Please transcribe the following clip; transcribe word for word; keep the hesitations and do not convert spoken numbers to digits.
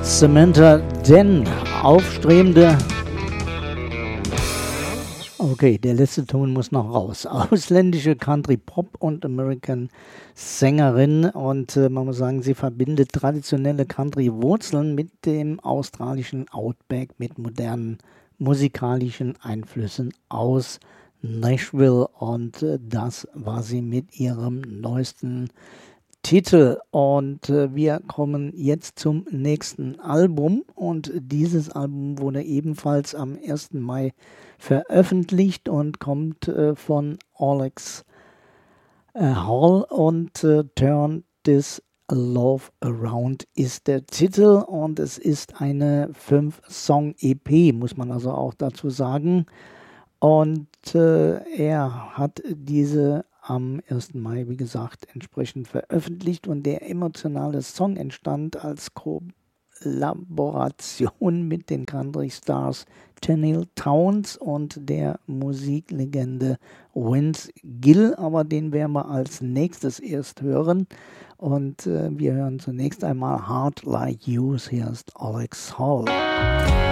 Samantha Denn, aufstrebende. Okay, der letzte Ton muss noch raus. Ausländische Country-Pop- und American-Sängerin und äh, man muss sagen, sie verbindet traditionelle Country-Wurzeln mit dem australischen Outback, mit modernen musikalischen Einflüssen aus Nashville und äh, das war sie mit ihrem neuesten Titel und äh, wir kommen jetzt zum nächsten Album und dieses Album wurde ebenfalls am ersten Mai veröffentlicht und kommt äh, von Alex äh, Hall und äh, Turn This Love Around ist der Titel und es ist eine fünf Song E P, muss man also auch dazu sagen. Und äh, er hat diese am ersten Mai, wie gesagt, entsprechend veröffentlicht und der emotionale Song entstand als Kollaboration mit den Country Stars Tennille Townes und der Musiklegende Vince Gill, aber den werden wir als nächstes erst hören und äh, wir hören zunächst einmal Heart Like Yours, hier ist Alex Hall.